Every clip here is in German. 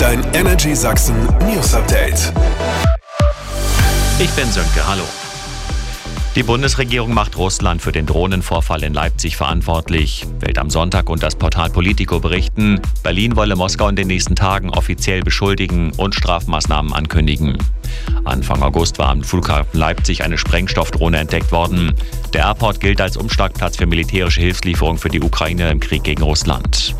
Dein Energy Sachsen News Update. Ich bin Sönke, hallo. Die Bundesregierung macht Russland für den Drohnenvorfall in Leipzig verantwortlich. Welt am Sonntag und das Portal Politico berichten, Berlin wolle Moskau in den nächsten Tagen offiziell beschuldigen und Strafmaßnahmen ankündigen. Anfang August war am Flughafen Leipzig eine Sprengstoffdrohne entdeckt worden. Der Airport gilt als Umschlagplatz für militärische Hilfslieferungen für die Ukraine im Krieg gegen Russland.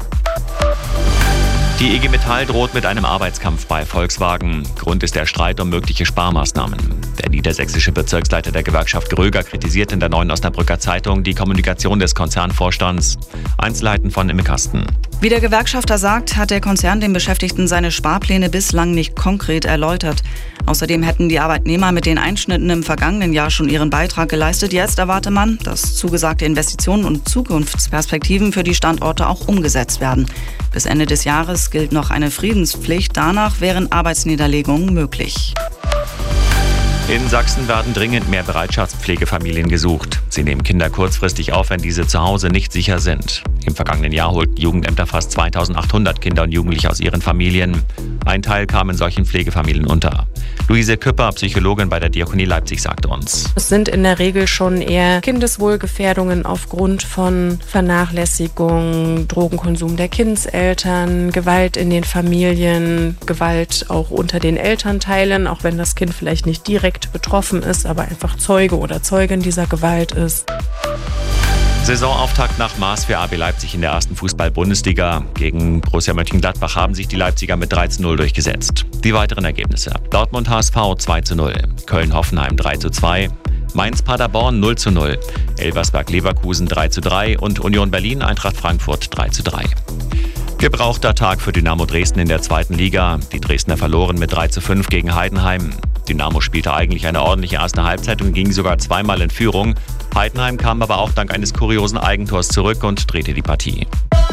Die IG Metall droht mit einem Arbeitskampf bei Volkswagen. Grund ist der Streit um mögliche Sparmaßnahmen. Der niedersächsische Bezirksleiter der Gewerkschaft Gröger kritisiert in der Neuen Osnabrücker Zeitung die Kommunikation des Konzernvorstands. Einzelheiten von Imme Kasten. Wie der Gewerkschafter sagt, hat der Konzern den Beschäftigten seine Sparpläne bislang nicht konkret erläutert. Außerdem hätten die Arbeitnehmer mit den Einschnitten im vergangenen Jahr schon ihren Beitrag geleistet. Jetzt erwarte man, dass zugesagte Investitionen und Zukunftsperspektiven für die Standorte auch umgesetzt werden. Bis Ende des Jahres gilt noch eine Friedenspflicht. Danach wären Arbeitsniederlegungen möglich. In Sachsen werden dringend mehr Bereitschaftspflegefamilien gesucht. Sie nehmen Kinder kurzfristig auf, wenn diese zu Hause nicht sicher sind. Im vergangenen Jahr holten Jugendämter fast 2800 Kinder und Jugendliche aus ihren Familien. Ein Teil kam in solchen Pflegefamilien unter. Luise Küpper, Psychologin bei der Diakonie Leipzig, sagt uns: Es sind in der Regel schon eher Kindeswohlgefährdungen aufgrund von Vernachlässigung, Drogenkonsum der Kindeseltern, Gewalt in den Familien, Gewalt auch unter den Elternteilen, auch wenn das Kind vielleicht nicht direkt betroffen ist, aber einfach Zeuge oder Zeugin dieser Gewalt ist. Saisonauftakt nach Maß für RB Leipzig in der ersten Fußball-Bundesliga. Gegen Borussia Mönchengladbach haben sich die Leipziger mit 3:0 durchgesetzt. Die weiteren Ergebnisse: Dortmund HSV 2:0, Köln-Hoffenheim 3:2, Mainz-Paderborn 0:0, Elversberg-Leverkusen 3:3 und Union Berlin-Eintracht Frankfurt 3:3. Gebrauchter Tag für Dynamo Dresden in der zweiten Liga. Die Dresdner verloren mit 3:5 gegen Heidenheim. Dynamo spielte eigentlich eine ordentliche erste Halbzeit und ging sogar zweimal in Führung. Heidenheim kam aber auch dank eines kuriosen Eigentors zurück und drehte die Partie.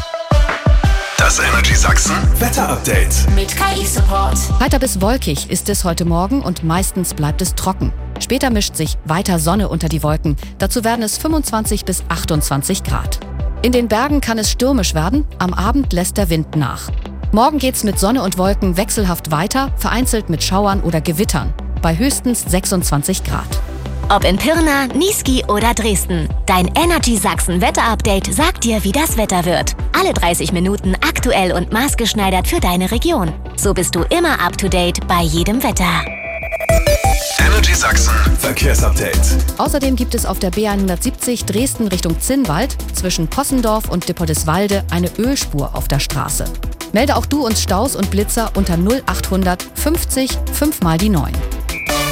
Das Energy Sachsen Wetter Update mit KI-Support. Weiter bis wolkig ist es heute Morgen und meistens bleibt es trocken. Später mischt sich weiter Sonne unter die Wolken. Dazu werden es 25 bis 28 Grad. In den Bergen kann es stürmisch werden, am Abend lässt der Wind nach. Morgen geht's mit Sonne und Wolken wechselhaft weiter, vereinzelt mit Schauern oder Gewittern. Bei höchstens 26 Grad. Ob in Pirna, Niesky oder Dresden, dein Energy Sachsen Wetter-Update sagt dir, wie das Wetter wird. Alle 30 Minuten aktuell und maßgeschneidert für deine Region. So bist du immer up to date bei jedem Wetter. Energy Sachsen Verkehrsupdate. Außerdem gibt es auf der B170 Dresden Richtung Zinnwald zwischen Possendorf und Dippoldswalde eine Ölspur auf der Straße. Melde auch du uns Staus und Blitzer unter 0800 50 5 mal die 9.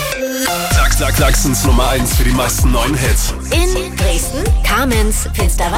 Sachsens Nummer 1 für die meisten neuen Hits. In Dresden, Kamenz, Finsterwalde.